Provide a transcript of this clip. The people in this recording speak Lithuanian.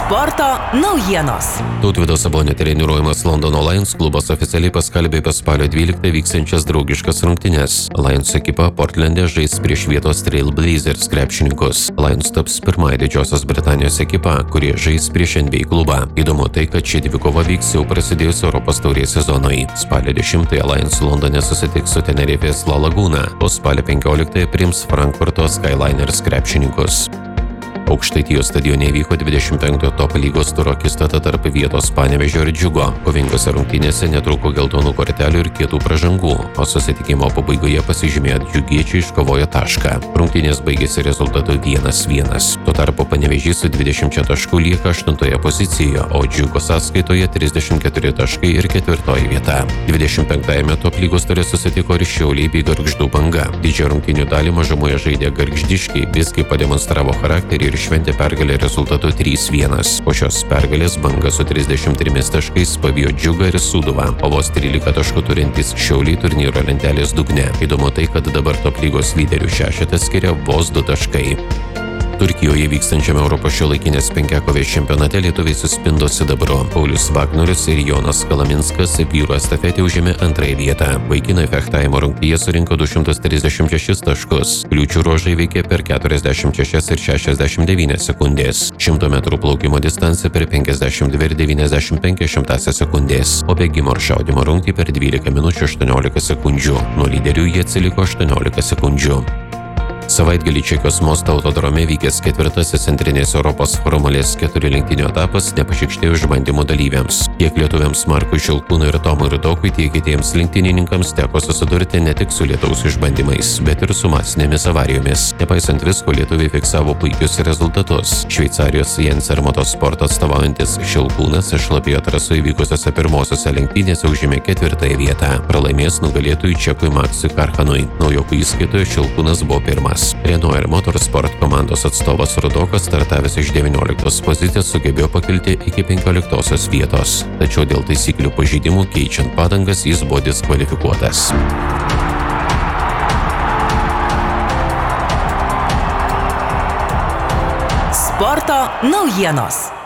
Sporto naujienos. Tautvydo Sabonio treniruojamas Londono Lions klubas oficialiai paskelbė apie spalio 12 vyksiančias draugiškas rungtynes. Lions ekipa Portlande žais prieš vietos Trail Blazers krepšininkus. Lions taps pirmąją Didžiosios Britanijos ekipą, kurie žais prieš NBA klubą. Įdomu tai, kad ši dvikova vyks jau prasidėjus Europos taurės sezonui. Spalio 10 Lions Londone susitiks su Tenerifės La Laguna, o spalio 15 priims Frankfurto Skyliners krepšininkus. Aukštaitijos stadione vyko 25 top lygos turo akistata tarp vietos Panevėžio ir Džiugo. Kovingose rungtynėse netrūko geltonų kortelių ir kietų pražangų, o susitikimo pabaigoje pasižymėję džiugiečiai iškovojo tašką. Rungtynės baigėsi rezultatu 1-1. Tuo tarpu Panevėžys su 20 taškų lieka 8 pozicijoje, o Džiugo sąskaitoje 34 taškai ir 4 vieta. 25-ame top lygos ture susitiko ir Šiauliai bei Gargždų Banga. Didžiąją rungtynių dalį mažumoje žaidė gargždiškiai, visgi pademonstravo charakterį ir šventė pergalę rezultatu 3-1. Po šios pergalės Banga su 33 taškais pavijo Džiugą ir Sūduvą, o vos 13 taškų turintys Šiauliai turnyro lentelės dugne. Įdomu tai, kad dabar top lygos lyderių šešetą skiria vos 2 taškai. Turkijoje vykstančiame Europos šiuolaikinės penkiakovės čempionate lietuviai suspindo sidabru. Paulius Vagnorius ir Jonas Kalaminskas vyrų estafetę užėmė antrąją vietą. Vaikinai fechtavimo rungtyje surinko 236 taškus. Kliūčių ruožai veikė per 46 ir 69 sekundės. 100 metrų plaukimo distancija per 52 ir 95 sekundės, o bėgimo ir šaudimo rungtį per 12 minučių 18 sekundžių. Nuo lyderių jie atsiliko 18 sekundžių. Savaitgalį Čekijos Mosto autodrome vykęs 4. centrinės Europos Formulės 4 lenktynių etapas nepašykštėjo išbandymų dalyviams. Tiek lietuviams Markui Šilkūnui ir Tomui Rudokui, tiek kitiems lenktynininkams teko susidurti ne tik su lietaus išbandymais, bet ir su masinėmis avarijomis. Nepaisant visko, lietuviai fiksavo puikius rezultatus. Šveicarijos Jenser Motorsport atstovaujantis Šilkūnas šlapioje trasoje vykusiose pirmosiose lenktynėse užėmė 4 vietą. Pralaimės nugalėtojui Čekui Maksui Karhanui. Naujokų įskaitoje Šilkūnas buvo pirmas. Renault ir Motorsport komandos atstovas Rudokas, startavęs iš 19 pozicijos, sugebėjo pakilti iki 15 vietos. Tačiau dėl taisyklių pažeidimų keičiant padangas jis buvo diskvalifikuotas. Sporto naujienos.